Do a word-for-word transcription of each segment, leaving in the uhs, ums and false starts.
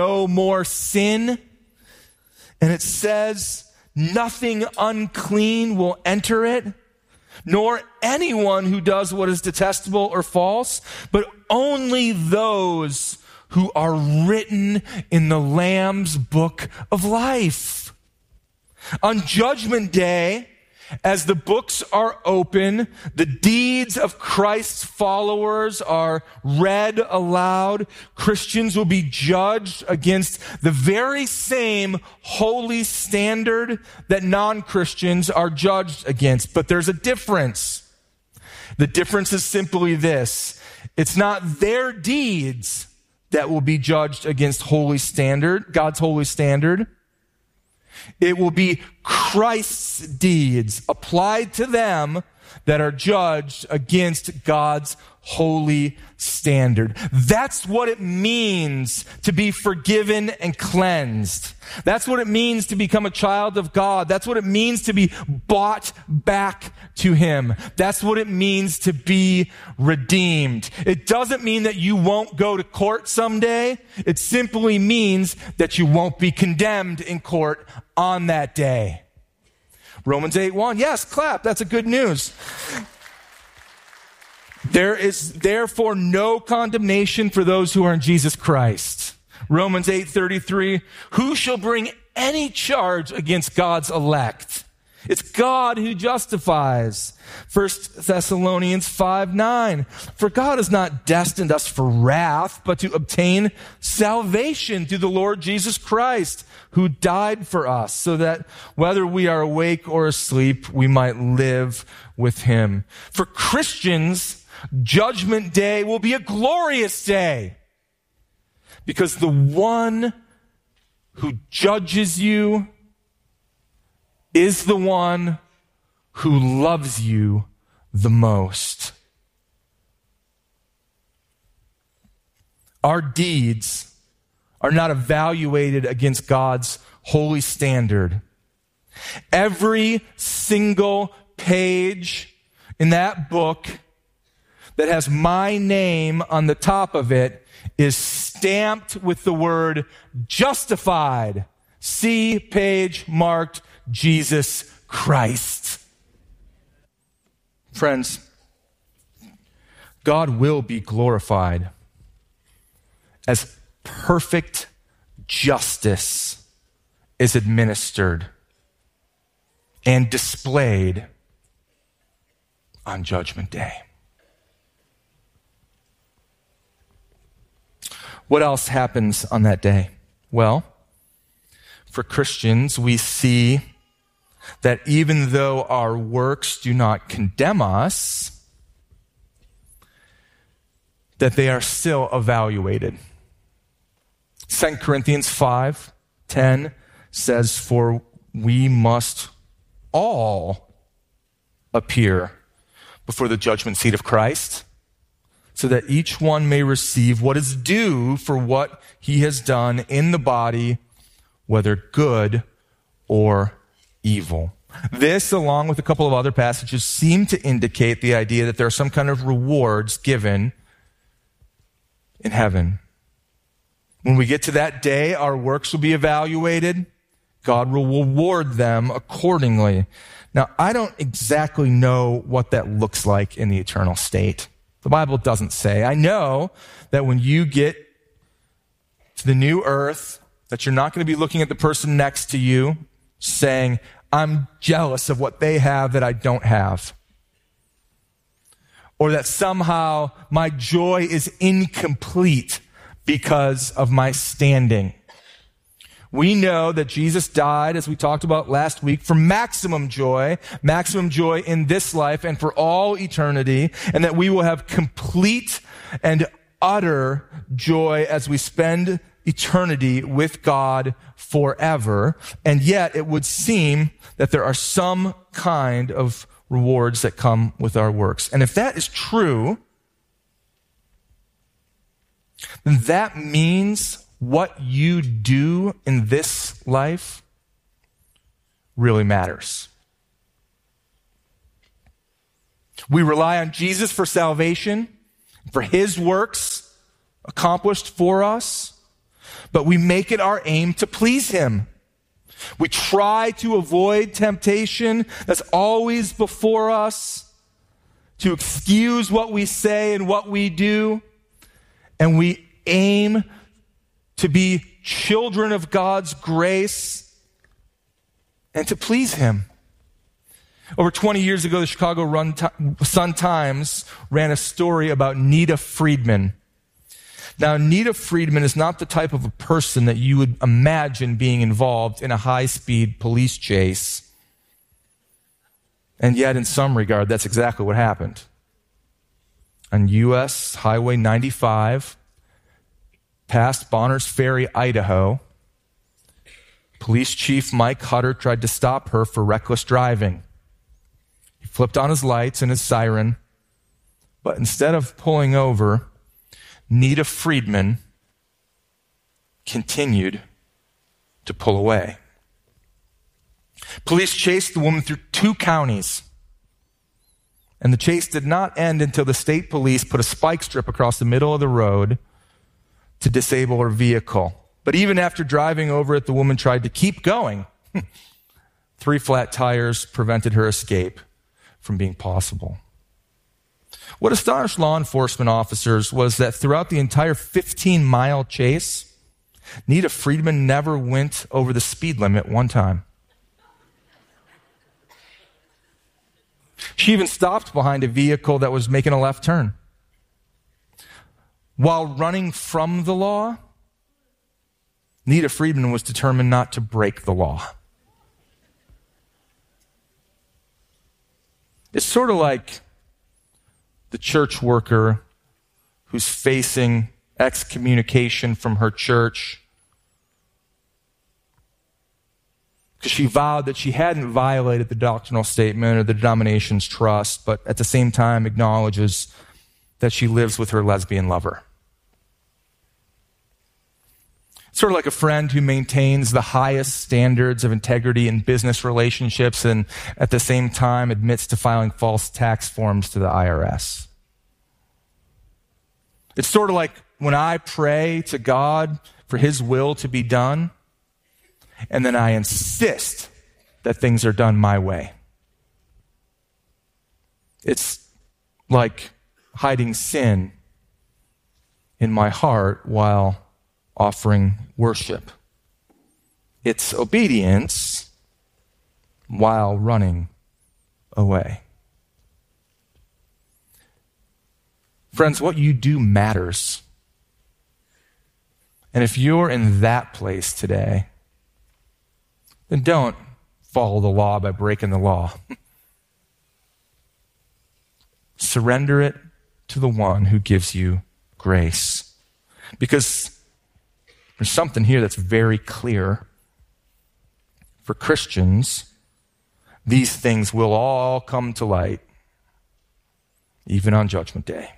no more sin. And it says, nothing unclean will enter it, nor anyone who does what is detestable or false, but only those who are written in the Lamb's book of life. On Judgment Day, as the books are open, the deeds of Christ's followers are read aloud. Christians will be judged against the very same holy standard that non-Christians are judged against. But there's a difference. The difference is simply this. It's not their deeds that will be judged against holy standard, God's holy standard. It will be Christ's deeds applied to them that are judged against God's holy standard. That's what it means to be forgiven and cleansed. That's what it means to become a child of God. That's what it means to be bought back to Him. That's what it means to be redeemed. It doesn't mean that you won't go to court someday. It simply means that you won't be condemned in court on that day. Romans eight one. Yes, clap. That's a good news. There is therefore no condemnation for those who are in Jesus Christ. Romans eight thirty-three. Who shall bring any charge against God's elect? It's God who justifies. First Thessalonians five nine. For God has not destined us for wrath, but to obtain salvation through the Lord Jesus Christ, who died for us, so that whether we are awake or asleep, we might live with Him. For Christians, Judgment Day will be a glorious day, because the one who judges you is the one who loves you the most. Our deeds are not evaluated against God's holy standard. Every single page in that book that has my name on the top of it is stamped with the word justified. See page marked Jesus Christ. Friends, God will be glorified as perfect justice is administered and displayed on Judgment Day. What else happens on that day? Well, for Christians, we see that even though our works do not condemn us, that they are still evaluated. Second Corinthians five ten says, for we must all appear before the judgment seat of Christ, so that each one may receive what is due for what he has done in the body, whether good or evil. This, along with a couple of other passages, seem to indicate the idea that there are some kind of rewards given in heaven. When we get to that day, our works will be evaluated. God will reward them accordingly. Now, I don't exactly know what that looks like in the eternal state. The Bible doesn't say. I know that when you get to the new earth, that you're not going to be looking at the person next to you saying, I'm jealous of what they have that I don't have. Or that somehow my joy is incomplete because of my standing. We know that Jesus died, as we talked about last week, for maximum joy, maximum joy in this life and for all eternity, and that we will have complete and utter joy as we spend eternity with God forever. And yet it would seem that there are some kind of rewards that come with our works. And if that is true, then that means what you do in this life really matters. We rely on Jesus for salvation, for His works accomplished for us. but we make it our aim to please him. We try to avoid temptation that's always before us, to excuse what we say and what we do, and we aim to be children of God's grace and to please him. Over twenty years ago, the Chicago Sun-Times ran a story about Nita Friedman. Now, Nita Friedman is not the type of a person that you would imagine being involved in a high-speed police chase. And yet, in some regard, that's exactly what happened. On U S Highway ninety-five, past Bonners Ferry, Idaho, Police Chief Mike Hutter tried to stop her for reckless driving. He flipped on his lights and his siren, but instead of pulling over, Nita Friedman continued to pull away. Police chased the woman through two counties, and the chase did not end until the state police put a spike strip across the middle of the road to disable her vehicle. But even after driving over it, the woman tried to keep going. Three flat tires prevented her escape from being possible. What astonished law enforcement officers was that throughout the entire fifteen-mile chase, Nita Friedman never went over the speed limit one time. She even stopped behind a vehicle that was making a left turn. While running from the law, Nita Friedman was determined not to break the law. It's sort of like the church worker who's facing excommunication from her church because she vowed that she hadn't violated the doctrinal statement or the denomination's trust, but at the same time acknowledges that she lives with her lesbian lover. Sort of like a friend who maintains the highest standards of integrity in business relationships and at the same time admits to filing false tax forms to the I R S. It's sort of like when I pray to God for his will to be done, and then I insist that things are done my way. It's like hiding sin in my heart while offering worship. It's obedience while running away. Friends, what you do matters. And if you're in that place today, then don't follow the law by breaking the law. Surrender it to the one who gives you grace. Because there's something here that's very clear. For Christians, these things will all come to light, even on Judgment Day.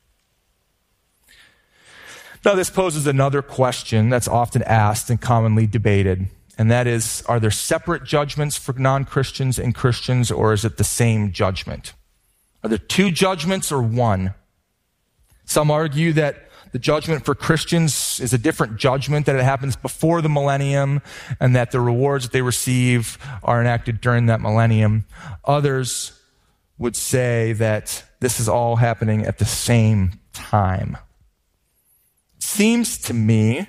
Now, this poses another question that's often asked and commonly debated, and that is, are there separate judgments for non-Christians and Christians, or is it the same judgment? Are there two judgments or one? Some argue that the judgment for Christians is a different judgment, that it happens before the millennium, and that the rewards that they receive are enacted during that millennium. Others would say that this is all happening at the same time. Seems to me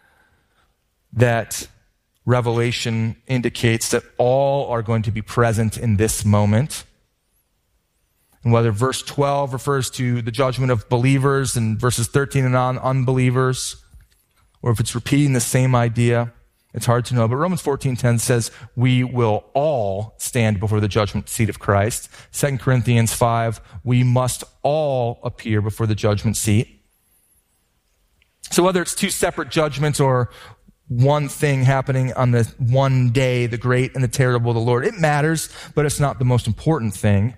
that Revelation indicates that all are going to be present in this moment. And whether verse twelve refers to the judgment of believers and verses thirteen and on unbelievers, or if it's repeating the same idea, it's hard to know. But Romans fourteen ten says we will all stand before the judgment seat of Christ. Second Corinthians five, we must all appear before the judgment seat. So whether it's two separate judgments or one thing happening on the one day, the great and the terrible of the Lord, it matters, but it's not the most important thing.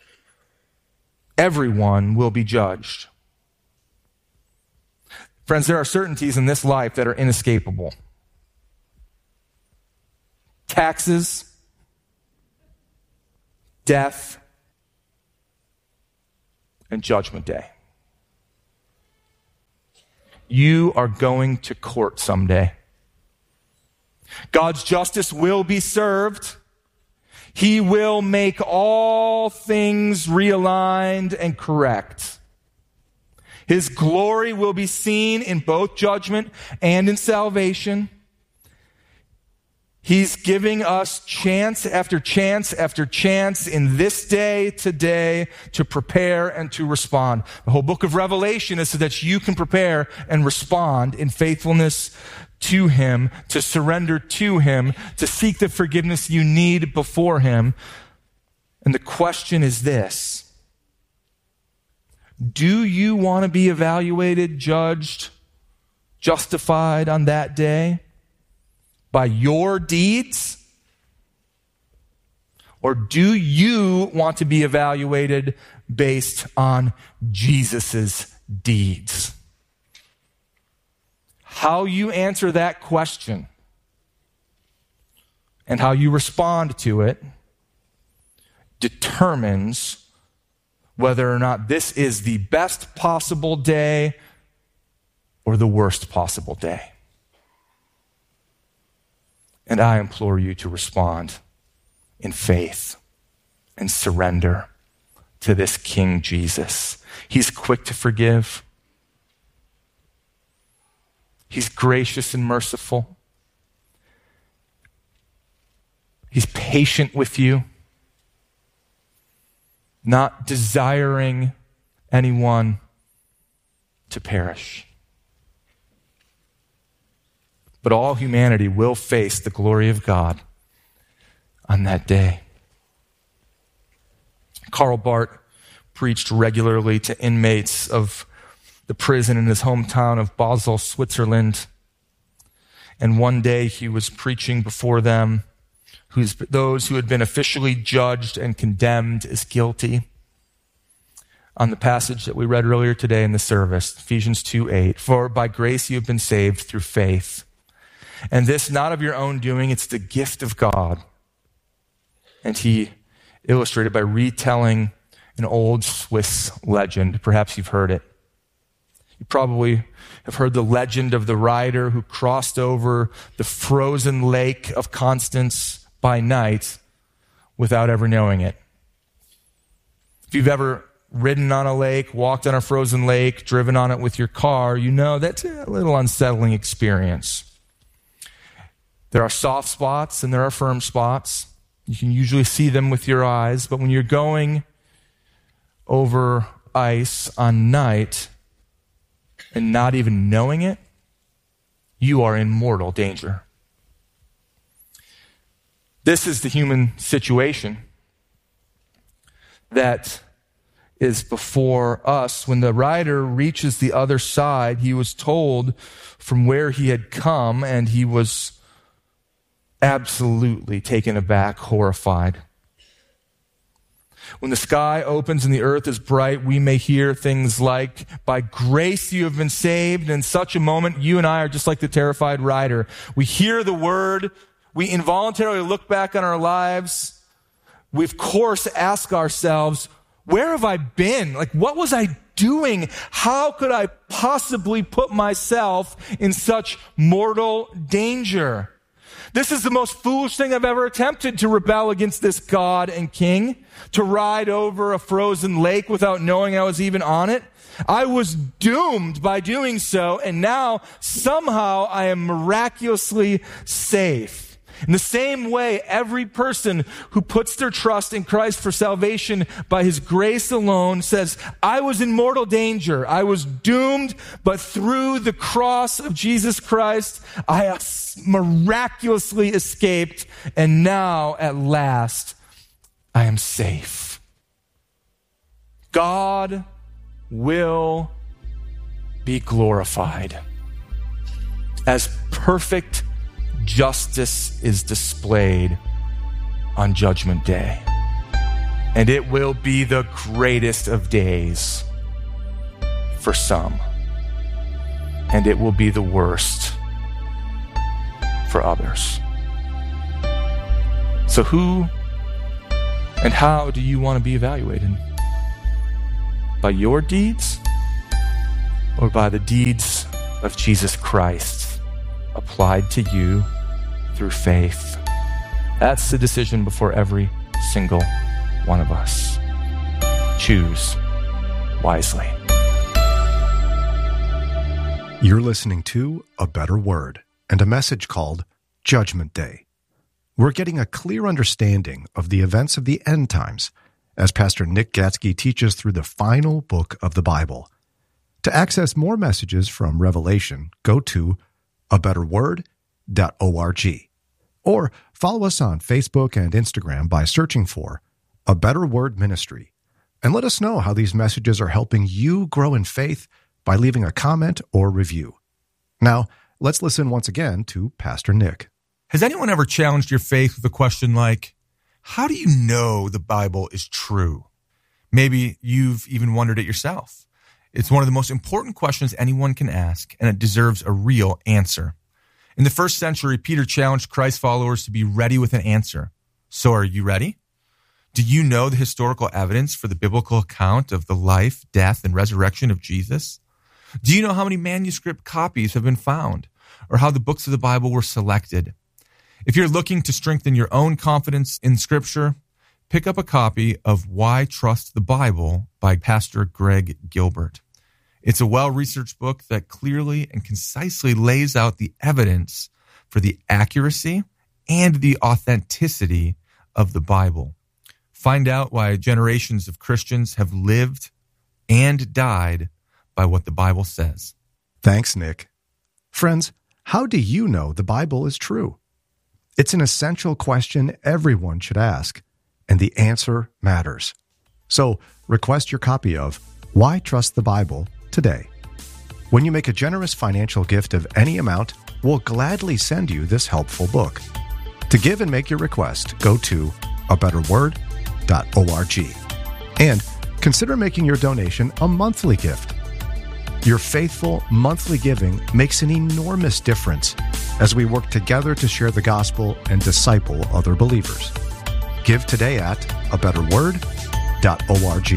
Everyone will be judged. Friends, there are certainties in this life that are inescapable. Taxes, death, and judgment day. you are going to court someday. God's justice will be served. He will make all things realigned and correct. His glory will be seen in both judgment and in salvation. He's giving us chance after chance after chance in this day, today, to prepare and to respond. The whole book of Revelation is so that you can prepare and respond in faithfulness to Him, to surrender to Him, to seek the forgiveness you need before Him. And the question is this: do you want to be evaluated, judged, justified on that day by your deeds? Or do you want to be evaluated based on Jesus' deeds? How you answer that question and how you respond to it determines whether or not this is the best possible day or the worst possible day. And I implore you to respond in faith and surrender to this King Jesus. He's quick to forgive. He's gracious and merciful. He's patient with you, not desiring anyone to perish. But all humanity will face the glory of God on that day. Karl Barth preached regularly to inmates of the prison in his hometown of Basel, Switzerland. And one day he was preaching before them, who's, those who had been officially judged and condemned as guilty, on the passage that we read earlier today in the service, Ephesians two eight. For by grace you have been saved through faith. And this not of your own doing, it's the gift of God. And he illustrated by retelling an old Swiss legend. Perhaps you've heard it. You probably have heard the legend of the rider who crossed over the frozen lake of Constance by night without ever knowing it. If you've ever ridden on a lake, walked on a frozen lake, driven on it with your car, you know that's a little unsettling experience. There are soft spots and there are firm spots. You can usually see them with your eyes, but when you're going over ice on night and not even knowing it, you are in mortal danger. This is the human situation that is before us. When the rider reaches the other side, he was told from where he had come, and he was absolutely taken aback, horrified. When the sky opens and the earth is bright, we may hear things like, by grace you have been saved. And in such a moment, you and I are just like the terrified rider. We hear the word, we involuntarily look back on our lives. We, of course, ask ourselves, where have I been? Like, what was I doing? How could I possibly put myself in such mortal danger? This is the most foolish thing I've ever attempted, to rebel against this God and King, to ride over a frozen lake without knowing I was even on it. I was doomed by doing so, and now somehow I am miraculously safe. In the same way, every person who puts their trust in Christ for salvation by His grace alone says, I was in mortal danger. I was doomed, but through the cross of Jesus Christ, I miraculously escaped, and now at last I am safe. God will be glorified as perfect justice is displayed on Judgment Day. And it will be the greatest of days for some. And it will be the worst for others. So who and how do you want to be evaluated? By your deeds or by the deeds of Jesus Christ applied to you through faith. That's the decision before every single one of us. Choose wisely. You're listening to A Better Word and a message called Judgment Day. We're getting a clear understanding of the events of the end times as Pastor Nick Gatsky teaches through the final book of the Bible. To access more messages from Revelation, go to a better word dot org or follow us on Facebook and Instagram by searching for A Better Word Ministry. And let us know how these messages are helping you grow in faith by leaving a comment or review. Now, let's listen once again to Pastor Nick. Has anyone ever challenged your faith with a question like, how do you know the Bible is true? Maybe you've even wondered it yourself. It's one of the most important questions anyone can ask, and it deserves a real answer. In the first century, Peter challenged Christ's followers to be ready with an answer. So are you ready? Do you know the historical evidence for the biblical account of the life, death, and resurrection of Jesus? Do you know how many manuscript copies have been found, or how the books of the Bible were selected? If you're looking to strengthen your own confidence in Scripture, pick up a copy of Why Trust the Bible by Pastor Greg Gilbert. It's a well-researched book that clearly and concisely lays out the evidence for the accuracy and the authenticity of the Bible. Find out why generations of Christians have lived and died by what the Bible says. Thanks, Nick. Friends, how do you know the Bible is true? It's an essential question everyone should ask, and the answer matters. So request your copy of Why Trust the Bible today. When you make a generous financial gift of any amount, we'll gladly send you this helpful book. To give and make your request, go to a better word dot org and consider making your donation a monthly gift. Your faithful monthly giving makes an enormous difference as we work together to share the gospel and disciple other believers. Give today at a better word dot org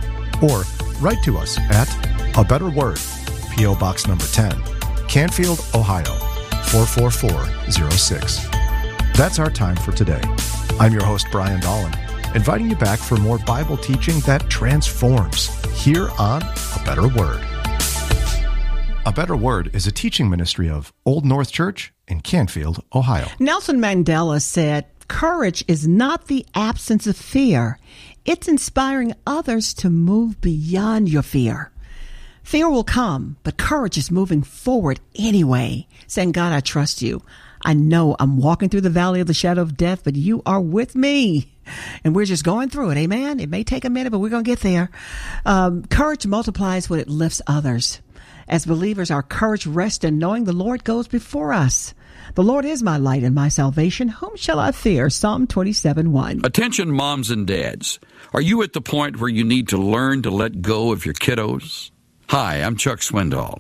or write to us at A Better Word, P O Box number ten, Canfield, Ohio, four four four zero six. That's our time for today. I'm your host, Brian Dolan, inviting you back for more Bible teaching that transforms here on A Better Word. A Better Word is a teaching ministry of Old North Church in Canfield, Ohio. Nelson Mandela said, "Courage is not the absence of fear. It's inspiring others to move beyond your fear." Fear will come, but courage is moving forward anyway, saying, "God, I trust you. I know I'm walking through the valley of the shadow of death, but you are with me." And we're just going through it. Amen. It may take a minute, but we're going to get there. Um, courage multiplies when it lifts others. As believers, our courage rests in knowing the Lord goes before us. The Lord is my light and my salvation. Whom shall I fear? Psalm twenty-seven one. Attention moms and dads. Are you at the point where you need to learn to let go of your kiddos? Hi, I'm Chuck Swindoll.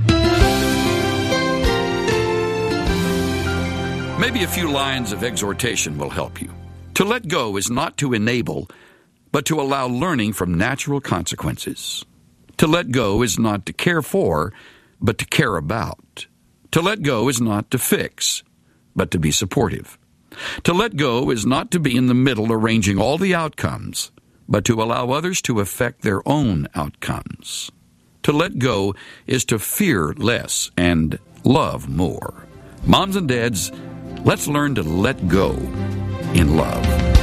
Maybe a few lines of exhortation will help you. To let go is not to enable, but to allow learning from natural consequences. To let go is not to care for, but to care about. To let go is not to fix, but to be supportive. To let go is not to be in the middle arranging all the outcomes, but to allow others to affect their own outcomes. To let go is to fear less and love more. Moms and dads, let's learn to let go in love.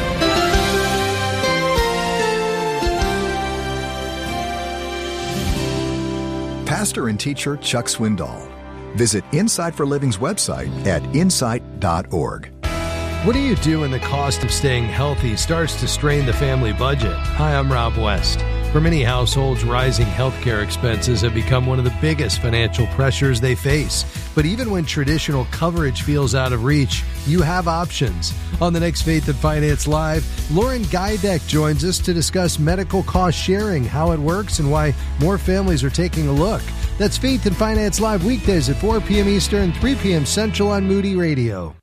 Pastor and teacher Chuck Swindoll. Visit Insight for Living's website at insight dot org. What do you do when the cost of staying healthy starts to strain the family budget? Hi, I'm Rob West. For many households, rising healthcare expenses have become one of the biggest financial pressures they face. But even when traditional coverage feels out of reach, you have options. On the next Faith and Finance Live, Lauren Geideck joins us to discuss medical cost sharing, how it works, and why more families are taking a look. That's Faith and Finance Live weekdays at four p.m. Eastern, three p.m. Central on Moody Radio.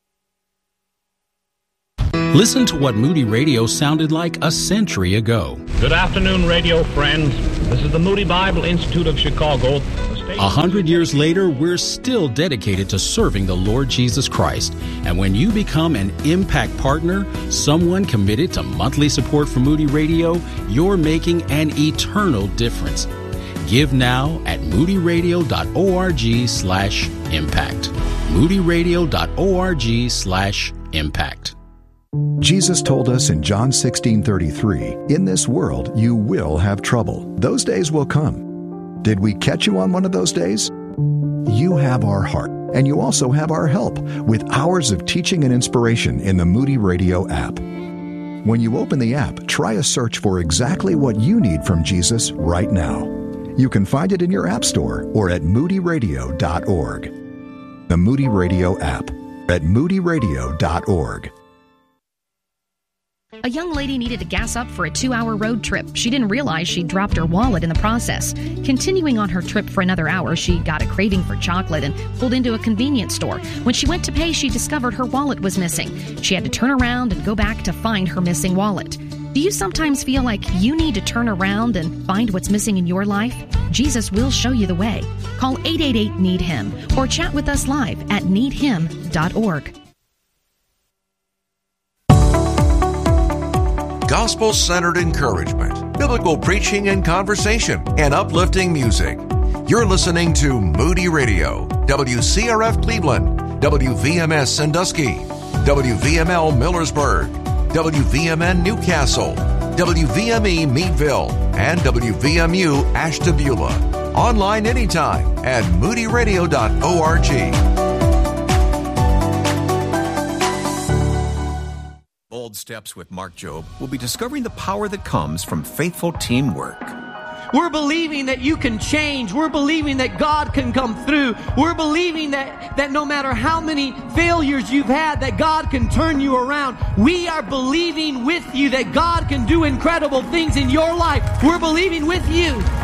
Listen to what Moody Radio sounded like a century ago. Good afternoon, radio friends. This is the Moody Bible Institute of Chicago, A hundred years later, we're still dedicated to serving the Lord Jesus Christ. And when you become an Impact Partner, someone committed to monthly support for Moody Radio, you're making an eternal difference. Give now at moodyradio.org slash impact. moodyradio.org slash impact. Jesus told us in John sixteen thirty-three, "In this world you will have trouble. Those days will come." Did we catch you on one of those days? You have our heart, and you also have our help with hours of teaching and inspiration in the Moody Radio app. When you open the app, try a search for exactly what you need from Jesus right now. You can find it in your app store or at moody radio dot org. The Moody Radio app at moody radio dot org. A young lady needed to gas up for a two-hour road trip. She didn't realize she dropped her wallet in the process. Continuing on her trip for another hour, she got a craving for chocolate and pulled into a convenience store. When she went to pay, she discovered her wallet was missing. She had to turn around and go back to find her missing wallet. Do you sometimes feel like you need to turn around and find what's missing in your life? Jesus will show you the way. Call eight eight eight, need him or chat with us live at need him dot org. Gospel-centered encouragement, biblical preaching and conversation, and uplifting music. You're listening to Moody Radio, W C R F Cleveland, W V M S Sandusky, W V M L Millersburg, W V M N Newcastle, W V M E Meadville, and W V M U Ashtabula. Online anytime at moody radio dot org. Bold Steps with Mark Jobe will be discovering the power that comes from faithful teamwork. We're believing that you can change. We're believing that God can come through. We're believing that, that no matter how many failures you've had, that God can turn you around. We are believing with you that God can do incredible things in your life. We're believing with you.